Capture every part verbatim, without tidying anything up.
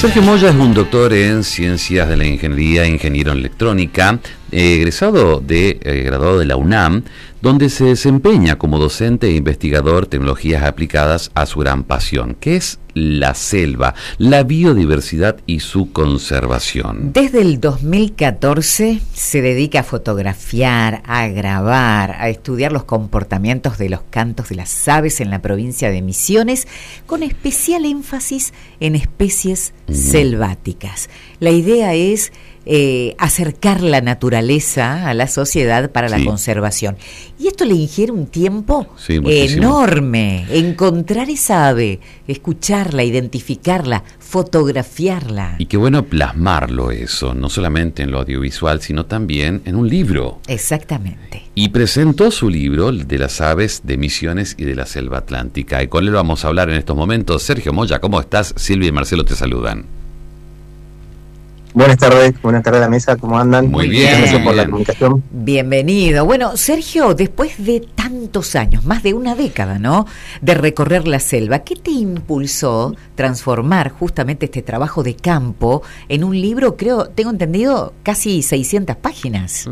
Sergio Moya es un doctor en Ciencias de la Ingeniería e Ingeniero en Electrónica, eh, egresado de, eh, graduado de la UNAM, donde se desempeña como docente e investigador de tecnologías aplicadas a su gran pasión, que es la selva, la biodiversidad y su conservación. Desde el dos mil catorce se dedica a fotografiar, a grabar, a estudiar los comportamientos de los cantos de las aves en la provincia de Misiones, con especial énfasis en especies mm. selváticas. La idea es Eh, acercar la naturaleza a la sociedad para la sí. conservación. Y esto le ingiere un tiempo sí, enorme. Encontrar esa ave, escucharla, identificarla, fotografiarla. Y qué bueno plasmarlo eso, no solamente en lo audiovisual, sino también en un libro. Exactamente. Y presentó su libro de las aves de Misiones y de la selva atlántica. Y con él vamos a hablar en estos momentos. Sergio Moya, ¿cómo estás? Silvia y Marcelo te saludan. Buenas tardes, buenas tardes a la mesa, ¿cómo andan? Muy bien. Gracias por la comunicación. Bienvenido. Bueno, Sergio, después de tantos años, más de una década, ¿no?, de recorrer la selva, ¿qué te impulsó transformar justamente este trabajo de campo en un libro, creo, tengo entendido, casi seiscientas páginas?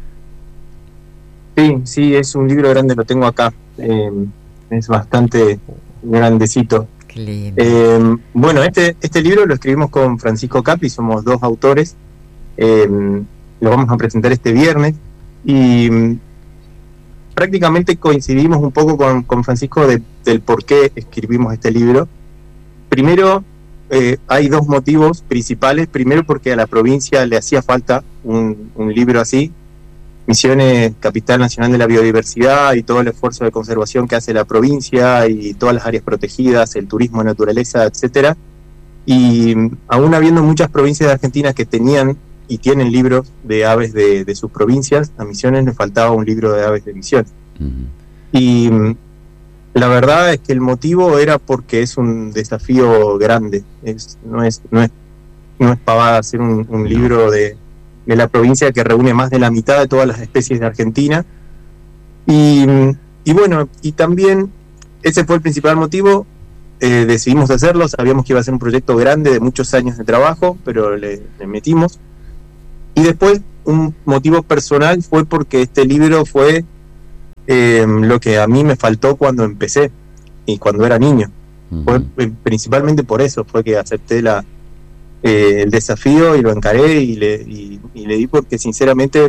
Sí, sí, es un libro grande, lo tengo acá. Eh, es bastante grandecito. Eh, bueno, este este libro lo escribimos con Francisco Capri, somos dos autores. Eh, lo vamos a presentar este viernes y um, prácticamente coincidimos un poco con, con Francisco de, del por qué escribimos este libro. Primero, eh, hay dos motivos principales. Primero, porque a la provincia le hacía falta un, un libro así. Misiones, capital nacional de la biodiversidad, y todo el esfuerzo de conservación que hace la provincia y todas las áreas protegidas, el turismo de naturaleza, etcétera. Y aún habiendo muchas provincias de Argentina que tenían y tienen libros de aves de, de sus provincias, a Misiones le faltaba un libro de aves de Misiones. Uh-huh. Y la verdad es que el motivo era porque es un desafío grande. Es, no es no es no es pavada hacer un, un libro de de la provincia que reúne más de la mitad de todas las especies de Argentina. Y, y bueno, y también ese fue el principal motivo. Eh, decidimos hacerlo, sabíamos que iba a ser un proyecto grande de muchos años de trabajo, pero le, le metimos. Y después un motivo personal fue porque este libro fue eh, lo que a mí me faltó cuando empecé y cuando era niño. Uh-huh. Fue eh, principalmente por eso, fue que acepté la Eh, el desafío y lo encaré y le, y, y le di porque sinceramente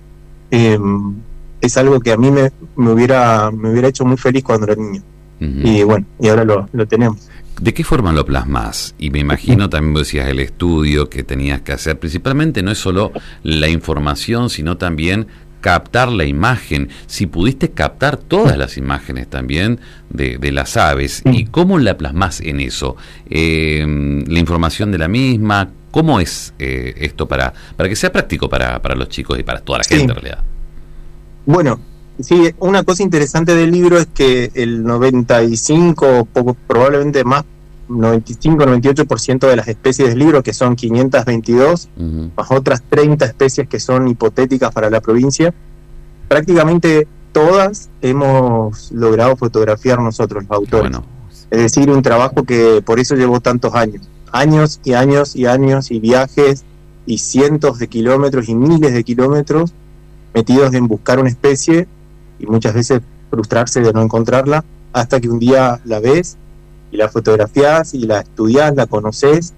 eh, es algo que a mí me, me hubiera me hubiera hecho muy feliz cuando era niño. Uh-huh. Y bueno, y ahora lo, lo tenemos. ¿De qué forma lo plasmas? Y me imagino, también vos decías, el estudio que tenías que hacer, principalmente no es solo la información, sino también captar la imagen. Si pudiste captar todas las imágenes también de, de las aves, ¿y cómo la plasmas en eso? Eh, la información de la misma, ¿cómo es eh, esto para para que sea práctico para, para los chicos y para toda la gente, sí, en realidad? Bueno, sí, una cosa interesante del libro es que el noventa y cinco, poco, probablemente más, noventa y cinco, noventa y ocho por ciento de las especies del libro, que son quinientas veintidós, uh-huh, más otras treinta especies que son hipotéticas para la provincia, prácticamente todas hemos logrado fotografiar nosotros, los autores. Bueno. Es decir, un trabajo que por eso llevó tantos años. Años y años y años y viajes y cientos de kilómetros y miles de kilómetros metidos en buscar una especie y muchas veces frustrarse de no encontrarla, hasta que un día la ves y la fotografías y la estudiás, la conocés,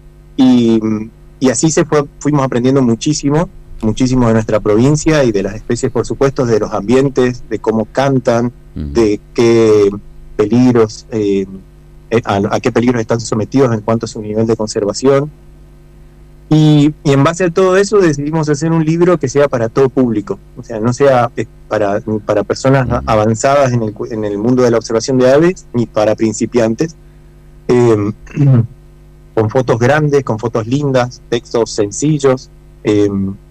y, y así se fue, fuimos aprendiendo muchísimo, muchísimo de nuestra provincia y de las especies, por supuesto, de los ambientes, de cómo cantan, uh-huh, de qué peligros, eh, a, a qué peligros están sometidos en cuanto a su nivel de conservación. Y, y en base a todo eso decidimos hacer un libro que sea para todo público, o sea, no sea para, para personas uh-huh, avanzadas en el, en el mundo de la observación de aves, ni para principiantes, eh, con fotos grandes, con fotos lindas, textos sencillos, eh,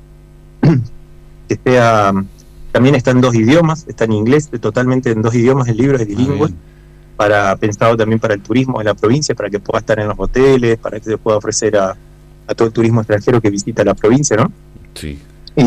que sea, también está en dos idiomas, está en inglés, totalmente en dos idiomas, el libro es bilingüe, para, pensado también para el turismo de la provincia, para que pueda estar en los hoteles, para que se pueda ofrecer a a todo el turismo extranjero que visita la provincia, ¿no? Sí. Y,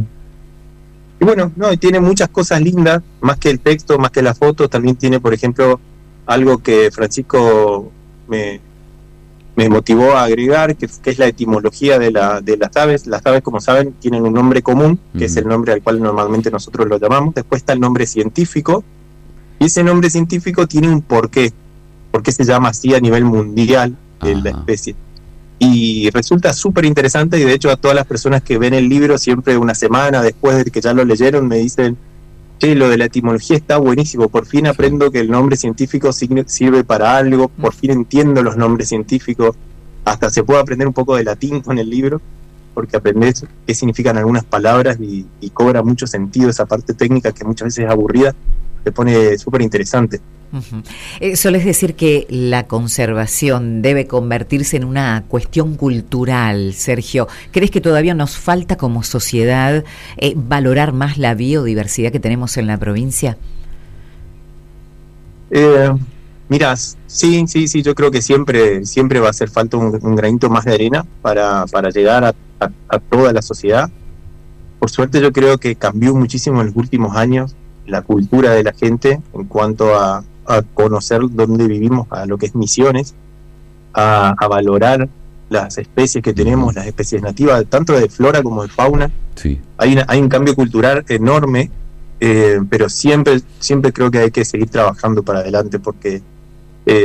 y bueno, no, tiene muchas cosas lindas, más que el texto, más que la foto, también tiene, por ejemplo, algo que Francisco me, me motivó a agregar, que, que es la etimología de, la, de las aves. Las aves, como saben, tienen un nombre común, que uh-huh. es el nombre al cual normalmente nosotros lo llamamos. Después está el nombre científico, y ese nombre científico tiene un porqué. ¿Por qué se llama así a nivel mundial de uh-huh. la especie? Y resulta súper interesante, y de hecho a todas las personas que ven el libro, siempre una semana después de que ya lo leyeron, me dicen: che, lo de la etimología está buenísimo, por fin aprendo que el nombre científico sirve para algo, por fin entiendo los nombres científicos, hasta se puede aprender un poco de latín con el libro, porque aprendes qué significan algunas palabras y, y cobra mucho sentido esa parte técnica que muchas veces es aburrida, se pone súper interesante. Uh-huh. Eh, ¿Solés decir que la conservación debe convertirse en una cuestión cultural, Sergio? ¿Crees que todavía nos falta como sociedad eh, valorar más la biodiversidad que tenemos en la provincia? Eh, mirá, sí, sí, sí, yo creo que siempre, siempre va a hacer falta un, un granito más de arena para, para llegar a, a, a toda la sociedad. Por suerte yo creo que cambió muchísimo en los últimos años la cultura de la gente en cuanto a a conocer dónde vivimos, a lo que es Misiones, a, a valorar las especies que tenemos, las especies nativas, tanto de flora como de fauna. Sí. Hay, una, hay un cambio cultural enorme, eh, pero siempre, siempre creo que hay que seguir trabajando para adelante, porque eh,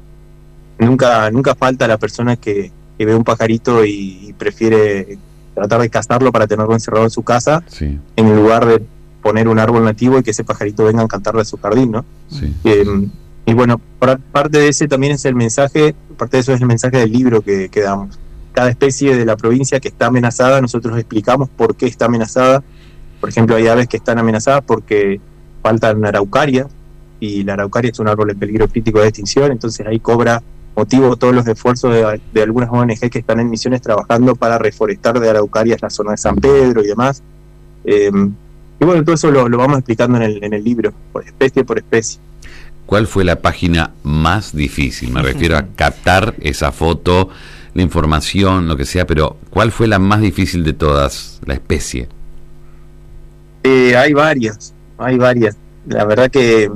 nunca, nunca falta la persona que, que ve un pajarito y, y prefiere tratar de cazarlo para tenerlo encerrado en su casa, sí. en lugar de poner un árbol nativo y que ese pajarito venga a cantarle a su jardín, ¿no? Sí. Eh, y bueno, parte de ese también es el mensaje, parte de eso es el mensaje del libro que, que damos. Cada especie de la provincia que está amenazada, nosotros explicamos por qué está amenazada. Por ejemplo, hay aves que están amenazadas porque faltan araucarias, y la araucaria es un árbol en peligro crítico de extinción, entonces ahí cobra motivo todos los esfuerzos de, de algunas O N G que están en Misiones trabajando para reforestar de araucarias la zona de San Pedro y demás. Eh, Y bueno, todo eso lo, lo vamos explicando en el, en el libro, por especie por especie. ¿Cuál fue la página más difícil? Me refiero a captar esa foto, la información, lo que sea, pero ¿cuál fue la más difícil de todas? La especie. Eh, hay varias, hay varias. La verdad que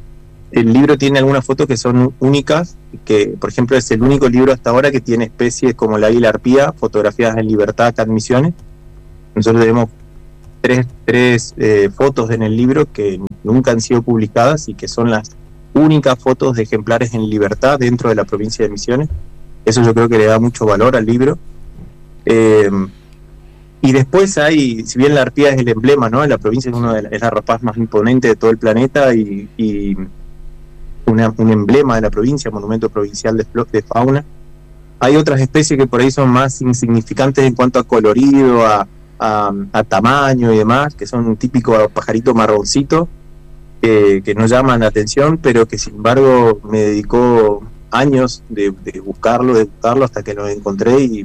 el libro tiene algunas fotos que son únicas, que por ejemplo es el único libro hasta ahora que tiene especies como la águila arpía, fotografiadas en libertad acá en Misiones. Nosotros tenemos tres, tres eh, fotos en el libro que nunca han sido publicadas y que son las únicas fotos de ejemplares en libertad dentro de la provincia de Misiones. Eso yo creo que le da mucho valor al libro. Eh, y después hay, si bien la arpía es el emblema, ¿no? La provincia es, uno de la, es la rapaz más imponente de todo el planeta y, y una, un emblema de la provincia, monumento provincial de, de fauna. Hay otras especies que por ahí son más insignificantes en cuanto a colorido, a A, a tamaño y demás, que son un típico pajarito marroncito, eh, que no llaman la atención, pero que sin embargo me dedicó años de, de buscarlo, de buscarlo hasta que lo encontré y,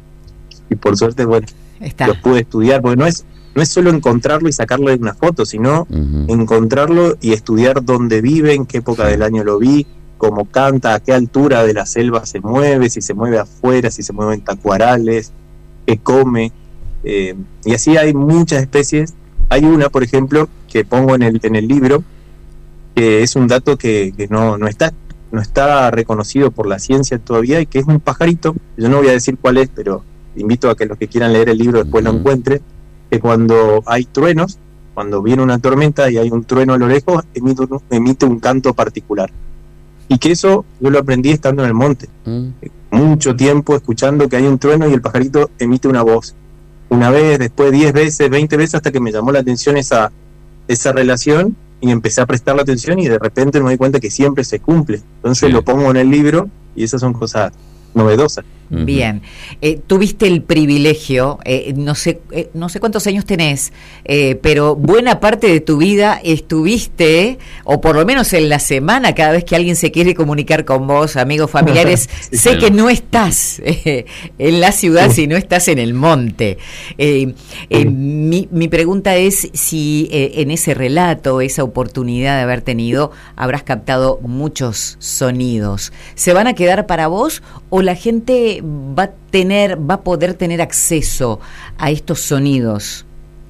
y por suerte, bueno, Está. lo pude estudiar, porque no es, no es solo encontrarlo y sacarle una foto, sino uh-huh. encontrarlo y estudiar dónde vive, en qué época sí. del año lo vi, cómo canta, a qué altura de la selva se mueve, si se mueve afuera, si se mueve en tacuarales, qué come. Eh, y así hay muchas especies. Hay una, por ejemplo, que pongo en el en el libro, que es un dato que, que no, no está no está reconocido por la ciencia todavía, y que es un pajarito. Yo no voy a decir cuál es, pero invito a que los que quieran leer el libro después uh-huh. lo encuentren. Que cuando hay truenos, cuando viene una tormenta y hay un trueno a lo lejos, emite un, emite un canto particular. Y que eso yo lo aprendí estando en el monte. Uh-huh. Mucho tiempo escuchando que hay un trueno y el pajarito emite una voz. Una vez, después diez veces, veinte veces, hasta que me llamó la atención esa, esa relación, y empecé a prestarle atención, y de repente me di cuenta que siempre se cumple. Entonces sí. lo pongo en el libro, y esas son cosas novedosas. Bien, eh, tuviste el privilegio, eh, no sé eh, no sé cuántos años tenés, eh, pero buena parte de tu vida estuviste, o por lo menos en la semana, cada vez que alguien se quiere comunicar con vos, amigos, familiares, sí, sé claro. que no estás eh, en la ciudad, sí. sino estás en el monte. Eh, eh, sí. mi, mi pregunta es si eh, en ese relato, esa oportunidad de haber tenido, habrás captado muchos sonidos. ¿Se van a quedar para vos o la gente va a tener, va a poder tener acceso a estos sonidos?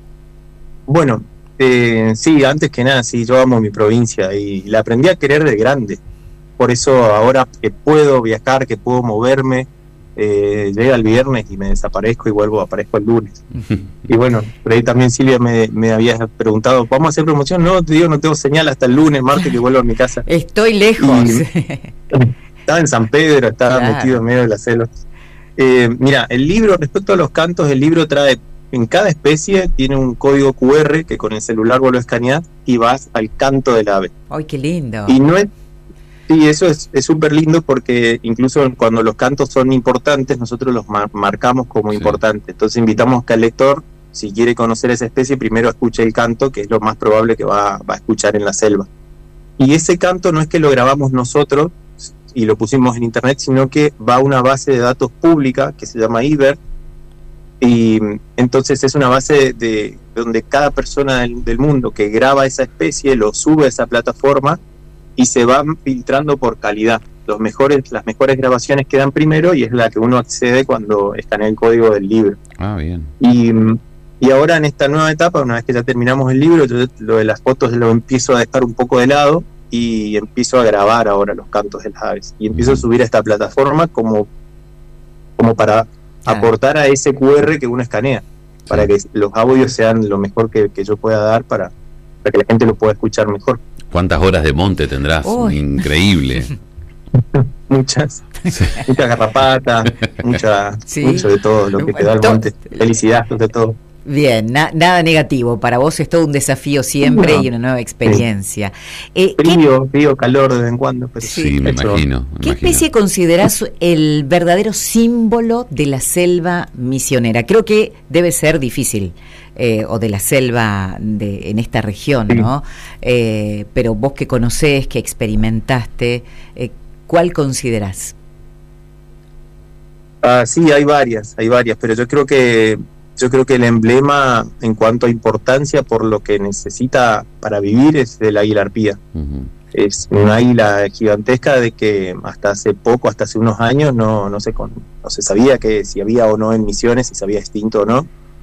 Bueno, eh, sí, antes que nada, sí, yo amo mi provincia y la aprendí a querer de grande. por eso ahora que puedo viajar, que puedo moverme, eh, llega el viernes y me desaparezco y vuelvo, aparezco el lunes. Y bueno, por ahí también Silvia me, me había preguntado, ¿vamos a hacer promoción? No, te digo, no tengo señal hasta el lunes, martes que vuelvo a mi casa. Estoy lejos. Y estaba en San Pedro, estaba claro. metido en medio de la selva. Eh, mira, el libro, respecto a los cantos, el libro trae, en cada especie tiene un código cu erre que con el celular vos lo escaneás y vas al canto del ave. ¡Ay, qué lindo! Y no es, sí, eso es súper lindo porque incluso cuando los cantos son importantes, nosotros los mar- marcamos como sí. importantes. Entonces invitamos que el lector, si quiere conocer esa especie, primero escuche el canto, que es lo más probable que va, va a escuchar en la selva. Y ese canto no es que lo grabamos nosotros y lo pusimos en internet, sino que va a una base de datos pública que se llama iBird, y entonces es una base de, de donde cada persona del, del mundo que graba esa especie lo sube a esa plataforma y se van filtrando por calidad. Los mejores, las mejores grabaciones quedan primero y es la que uno accede cuando está en el código del libro. Ah, bien. Y, y ahora en esta nueva etapa, una vez que ya terminamos el libro, yo lo de las fotos lo empiezo a dejar un poco de lado y empiezo a grabar ahora los cantos de las aves. Y empiezo uh-huh. a subir a esta plataforma como, como para aportar a ese cu erre que uno escanea, sí. para que los audios sean lo mejor que, que yo pueda dar para, para que la gente lo pueda escuchar mejor. ¿Cuántas horas de monte tendrás? Oh. Increíble. Muchas, sí. muchas garrapatas, mucha, sí. mucho de todo lo que te da el monte. Felicidad de todo. Bien, na- nada negativo. Para vos es todo un desafío siempre no. y una nueva experiencia. Sí. Eh, frío, ¿qué... frío, calor de vez en cuando. Pero sí, sí, me imagino. Me ¿Qué imagino. especie considerás el verdadero símbolo de la selva misionera? Creo que debe ser difícil, eh, o de la selva de, en esta región, sí. ¿no? Eh, pero vos que conocés, que experimentaste, eh, ¿cuál considerás? Ah, sí, hay varias, hay varias, pero yo creo que Yo creo que el emblema en cuanto a importancia por lo que necesita para vivir es el águila arpía. Uh-huh. Es una águila gigantesca de que hasta hace poco, hasta hace unos años, no, no, se, con, no se sabía que si había o no en Misiones, si se había extinto o no.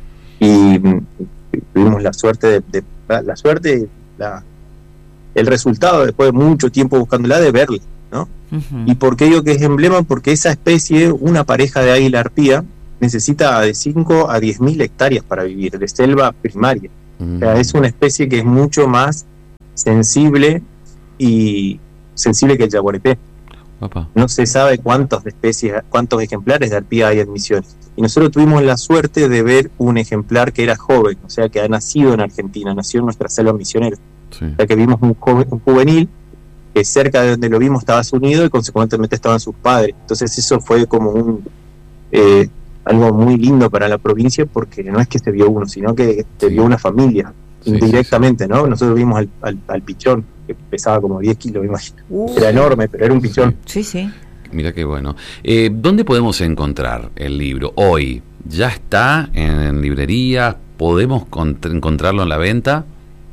Y tuvimos la suerte, de, de la suerte, la, el resultado después de mucho tiempo buscándola de verla, ¿no? Uh-huh. ¿Y por qué digo que es emblema? Porque esa especie, una pareja de águila arpía, necesita de cinco a diez mil hectáreas para vivir, de selva primaria. Mm. O sea, es una especie que es mucho más sensible y sensible que el yaguareté. Opa. No se sabe cuántos especies, cuántos ejemplares de arpía hay en Misiones. Y nosotros tuvimos la suerte de ver un ejemplar que era joven, o sea, que ha nacido en Argentina, nació en nuestra selva misionera. Sí. O sea, que vimos un, joven, un juvenil que cerca de donde lo vimos estaba su nido y consecuentemente estaban sus padres. Entonces eso fue como un... Eh, algo muy lindo para la provincia porque no es que se vio uno, sino que se vio una familia, sí, indirectamente, sí, sí. ¿no? Nosotros vimos al, al, al pichón, que pesaba como diez kilos, me imagino. Uh, era enorme, pero era un pichón. Sí, sí. Mira qué bueno. Eh, ¿Dónde podemos encontrar el libro hoy? ¿Ya está en librerías? ¿Podemos cont- encontrarlo en la venta?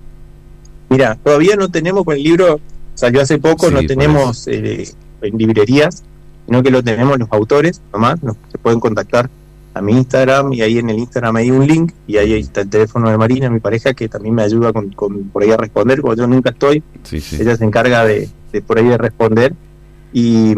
Mira, todavía no tenemos, con el libro salió hace poco, sí, no tenemos eh, en librerías, sino que lo tenemos los autores, nomás, nos se pueden contactar a mi Instagram y ahí en el Instagram hay un link y ahí está el teléfono de Marina, mi pareja, que también me ayuda con, con por ahí a responder, porque yo nunca estoy, sí, sí. Ella se encarga de, de por ahí de responder y,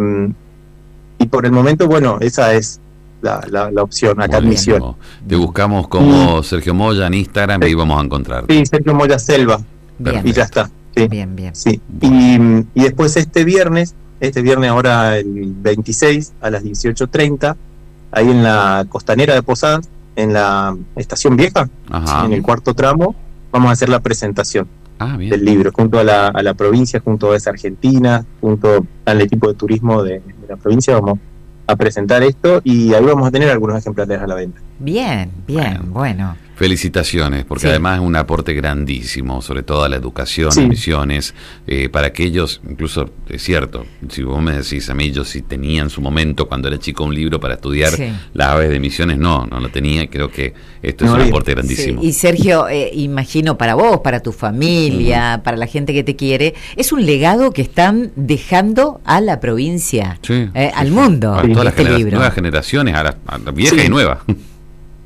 y por el momento, bueno, esa es la, la, la opción, acá en Misión. Te buscamos como y, Sergio Moya en Instagram sí. y ahí vamos a encontrarte. Sí, Sergio Moya Selva, bien. Y ya está. Sí. Bien, bien. Sí. Bueno. Y, y después este viernes, este viernes ahora el veintiséis a las dieciocho treinta, ahí en la costanera de Posadas, en la estación vieja, Ajá. en el cuarto tramo, vamos a hacer la presentación ah, bien. del libro, junto a la, a la provincia, junto a esa Argentina, junto al equipo de turismo de, de la provincia, vamos a presentar esto y ahí vamos a tener algunos ejemplares a la venta. Bien, bien, bueno. bueno. Felicitaciones, porque sí. además es un aporte grandísimo, sobre todo a la educación, sí. Misiones, eh, para aquellos, incluso es cierto, si vos me decís a mí, yo sí tenía en su momento, cuando era chico, un libro para estudiar sí. las aves de Misiones, no, no lo tenía, y creo que esto no, es un bien. aporte grandísimo. Sí. Y Sergio, eh, imagino para vos, para tu familia, uh-huh. para la gente que te quiere, es un legado que están dejando a la provincia, sí, eh, sí, al sí. mundo, a todas este las genera- libro. nuevas generaciones, a las la viejas sí. y nuevas.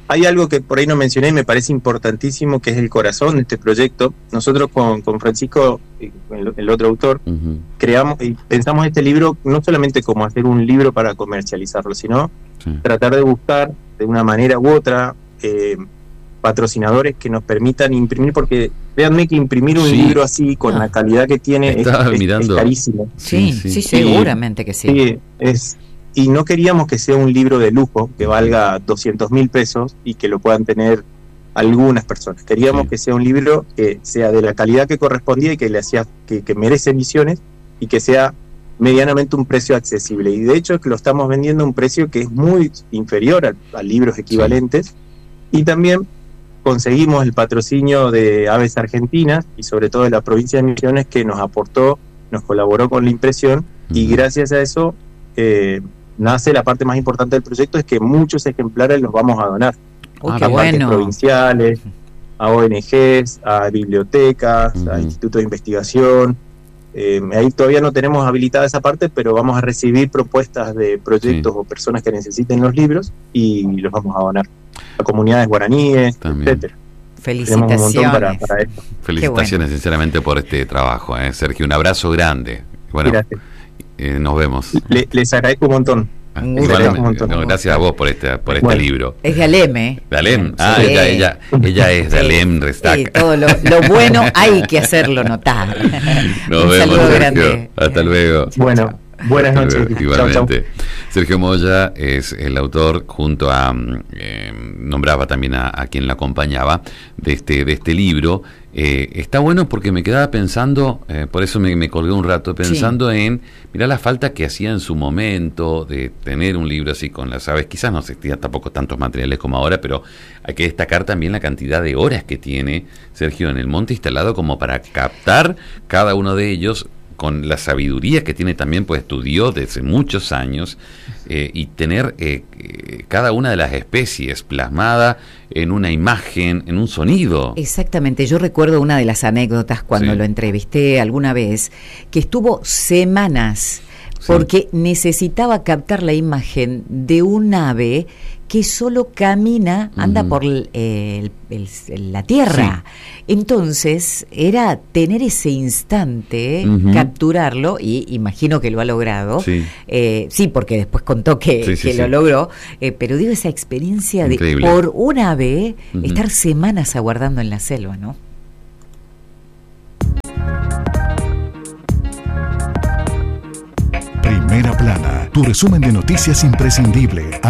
hay algo que por ahí no mencioné y me parece importantísimo, que es el corazón de este proyecto. Nosotros con, con Francisco, el, el otro autor, uh-huh. creamos y pensamos este libro no solamente como hacer un libro para comercializarlo, sino sí. tratar de buscar de una manera u otra eh, patrocinadores que nos permitan imprimir, porque véanme que imprimir un sí. libro así con ah. la calidad que tiene es, es, es carísimo. Sí, sí, sí, sí, seguramente que sí. Sí, es... Y no queríamos que sea un libro de lujo que valga doscientos mil pesos y que lo puedan tener algunas personas. Queríamos sí. que sea un libro que sea de la calidad que correspondía y que le hacía que, que merece emisiones y que sea medianamente un precio accesible. Y de hecho es que lo estamos vendiendo a un precio que es muy inferior a, a libros equivalentes. Sí. Y también conseguimos el patrocinio de Aves Argentinas y sobre todo de la provincia de Misiones, que nos aportó, nos colaboró con la impresión uh-huh. y gracias a eso eh, nace la parte más importante del proyecto, es que muchos ejemplares los vamos a donar oh, a parques bueno. provinciales, a O N Ges, a bibliotecas, uh-huh. a institutos de investigación. Eh, ahí todavía no tenemos habilitada esa parte, pero vamos a recibir propuestas de proyectos sí. o personas que necesiten los libros y los vamos a donar a comunidades guaraníes, también. etcétera. Felicitaciones. Un montón para, para esto. Felicitaciones bueno. sinceramente por este trabajo, ¿eh? Sergio, un abrazo grande. Bueno, gracias. Eh, nos vemos. Le, les agradezco un montón. Igual, un montón. No, gracias a vos por este, por este bueno. libro. Es de Alem, ¿eh? De Alem. Ah, sí. ella, ella, ella es de Alem, Restac. Sí, todo lo, lo bueno hay que hacerlo notar. Nos un vemos, saludo Sergio. Grande. Hasta luego. Bueno, buenas Hasta noches. Luego. Igualmente. Chau, chau. Sergio Moya es el autor, junto a, eh, nombraba también a, a quien la acompañaba, de este, de este libro. Eh, está bueno porque me quedaba pensando, eh, por eso me, me colgué un rato, pensando sí. en, mirá la falta que hacía en su momento de tener un libro así con las aves. Quizás no existían tampoco tantos materiales como ahora, pero hay que destacar también la cantidad de horas que tiene Sergio en el monte instalado como para captar cada uno de ellos, con la sabiduría que tiene también, pues estudió desde muchos años, eh, y tener eh, eh, cada una de las especies plasmada en una imagen, en un sonido. Exactamente, yo recuerdo una de las anécdotas cuando sí. lo entrevisté alguna vez, que estuvo semanas porque sí. necesitaba captar la imagen de un ave que solo camina, anda uh-huh. por el, el, el, la tierra. Sí. Entonces, era tener ese instante, uh-huh. capturarlo, y imagino que lo ha logrado. Sí, eh, sí porque después contó que, sí, sí, que sí. lo logró. Eh, pero digo, esa experiencia increíble. De por un ave, uh-huh. estar semanas aguardando en la selva, ¿no? Primera Plana, tu resumen de noticias imprescindible.